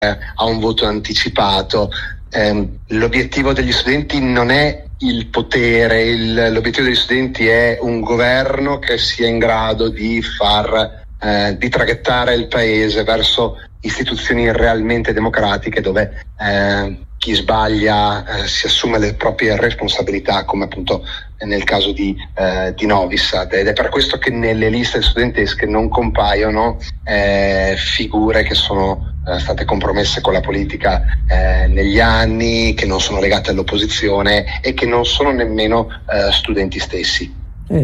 a un voto anticipato. L'obiettivo degli studenti non è il potere, l'obiettivo degli studenti è un governo che sia in grado di di traghettare il paese verso istituzioni realmente democratiche, dove chi sbaglia si assume le proprie responsabilità, come appunto nel caso di Novi Sad, ed è per questo che nelle liste studentesche non compaiono figure che sono state compromesse con la politica negli anni, che non sono legate all'opposizione e che non sono nemmeno studenti stessi.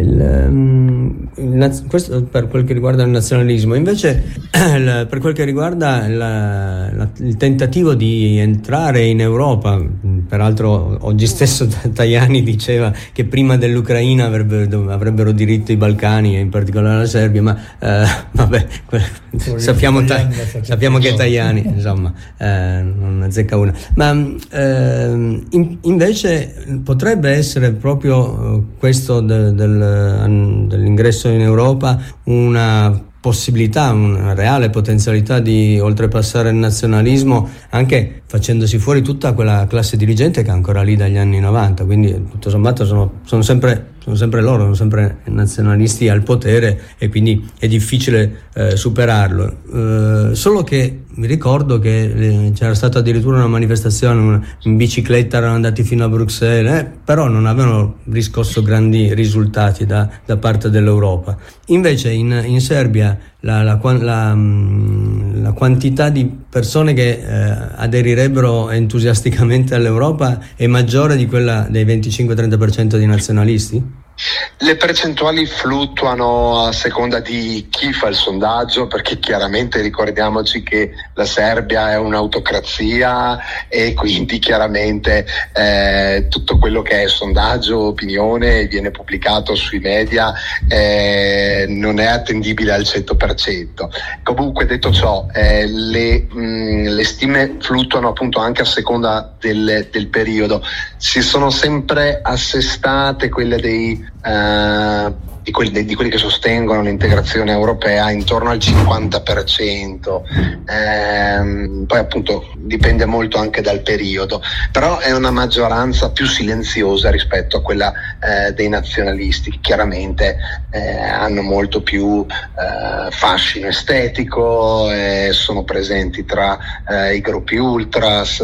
Questo per quel che riguarda il nazionalismo. Invece per quel che riguarda il tentativo di entrare in Europa, peraltro oggi stesso Tajani diceva che prima dell'Ucraina avrebbero diritto i Balcani e in particolare la Serbia, ma vabbè, sappiamo che Tajani insomma non azzecca una, ma invece potrebbe essere proprio questo dell'ingresso in Europa una possibilità, una reale potenzialità di oltrepassare il nazionalismo, anche facendosi fuori tutta quella classe dirigente che è ancora lì dagli anni 90, quindi tutto sommato sono sempre loro, sono sempre nazionalisti al potere, e quindi è difficile superarlo. Solo che mi ricordo che c'era stata addirittura una manifestazione in bicicletta, erano andati fino a Bruxelles, però non avevano riscosso grandi risultati da parte dell'Europa. Invece in Serbia la quantità di persone che aderirebbero entusiasticamente all'Europa è maggiore di quella dei 25-30% di nazionalisti? Le percentuali fluttuano a seconda di chi fa il sondaggio, perché chiaramente ricordiamoci che la Serbia è un'autocrazia e quindi chiaramente tutto quello che è sondaggio, opinione, viene pubblicato sui media, non è attendibile al 100%. Comunque, detto ciò, le stime fluttuano appunto anche a seconda del periodo. Si sono sempre assestate quelle di quelli che sostengono l'integrazione europea intorno al 50%, poi appunto dipende molto anche dal periodo, però è una maggioranza più silenziosa rispetto a quella dei nazionalisti, che chiaramente hanno molto più fascino estetico, sono presenti tra i gruppi ultras,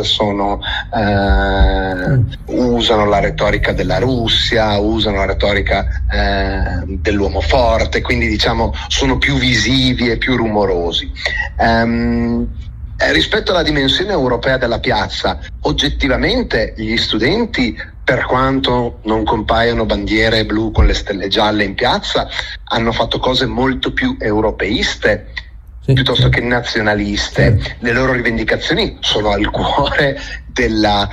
usano la retorica della Russia, usano la retorica dell'uomo forte, quindi diciamo sono più visivi e più rumorosi. Rispetto alla dimensione europea della piazza, oggettivamente gli studenti, per quanto non compaiono bandiere blu con le stelle gialle in piazza, hanno fatto cose molto più europeiste piuttosto che nazionaliste. Le loro rivendicazioni sono al cuore del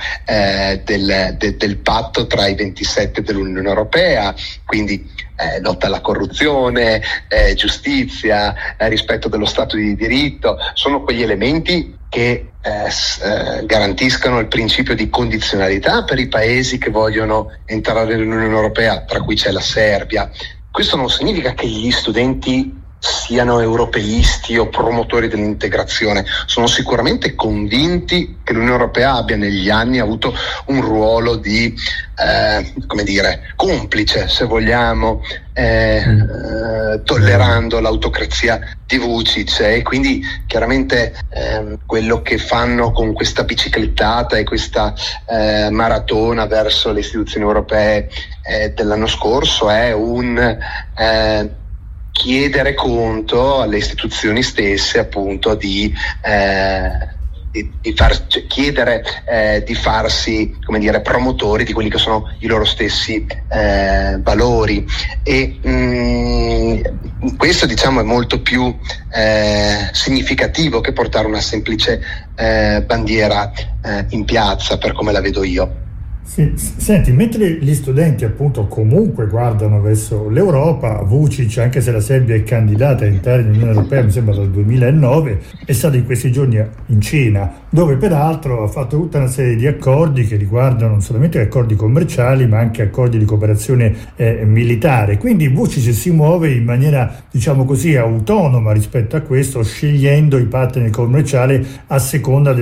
patto tra i 27 dell'Unione Europea, quindi lotta alla corruzione, giustizia, rispetto dello Stato di diritto, sono quegli elementi che garantiscono il principio di condizionalità per i paesi che vogliono entrare nell'Unione Europea, tra cui c'è la Serbia. Questo non significa che gli studenti siano europeisti o promotori dell'integrazione, sono sicuramente convinti che l'Unione Europea abbia negli anni avuto un ruolo di complice, se vogliamo, tollerando l'autocrazia di Vučić, e quindi chiaramente quello che fanno con questa biciclettata e questa maratona verso le istituzioni europee dell'anno scorso è un chiedere conto alle istituzioni stesse, appunto, di farsi, come dire, promotori di quelli che sono i loro stessi valori, e questo, diciamo, è molto più significativo che portare una semplice bandiera in piazza, per come la vedo io. Sì, senti, mentre gli studenti appunto comunque guardano verso l'Europa, Vučić, anche se la Serbia è candidata a entrare nell'Unione Europea, mi sembra dal 2009, è stato in questi giorni in Cina, dove peraltro ha fatto tutta una serie di accordi che riguardano non solamente accordi commerciali, ma anche accordi di cooperazione militare. Quindi Vučić si muove in maniera, diciamo così, autonoma rispetto a questo, scegliendo i partner commerciali a seconda